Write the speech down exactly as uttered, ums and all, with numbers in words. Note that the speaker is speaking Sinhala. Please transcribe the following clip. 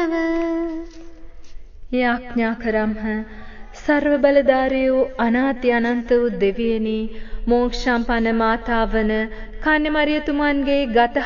යාඥා කරම්හ. සර්ව බලධාරී වූ අනාති අනන්ත වූ දෙවියනි, මෝක්ෂම්පන්න මාතාවන කන්‍ය මරියතුමන්ගේ ගත